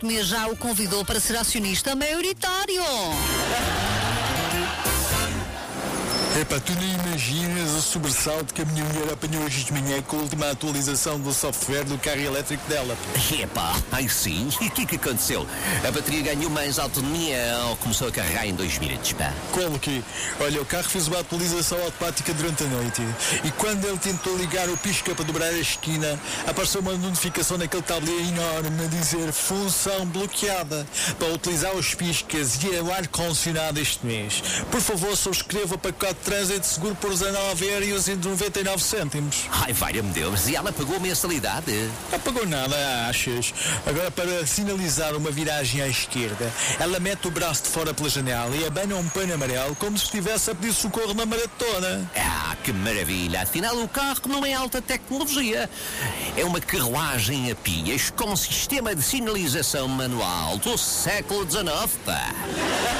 este mês já o convidou para ser acionista maioritário. Epá, tu nem imaginas o sobressalto que a minha mulher apanhou hoje de manhã com a última atualização do software do carro elétrico dela. Epá, ai sim? E o que aconteceu? A bateria ganhou mais autonomia ou começou a carregar em 2 minutos, pá? Como que? Olha, o carro fez uma atualização automática durante a noite e quando ele tentou ligar o pisca para dobrar a esquina, apareceu uma notificação naquele tabuleiro enorme a dizer função bloqueada para utilizar os piscas e o ar-condicionado este mês. Por favor, subscreva o pacote de trânsito seguro por 19,99 cêntimos. Ai, valha-me Deus, e ela pagou a mensalidade? Não pagou nada, achas? Agora, para sinalizar uma viragem à esquerda, ela mete o braço de fora pela janela e abana um pano amarelo como se estivesse a pedir socorro na maratona. Ah, que maravilha! Afinal, o carro não é alta tecnologia. É uma carruagem a pilhas com sistema de sinalização manual do século XIX, pá.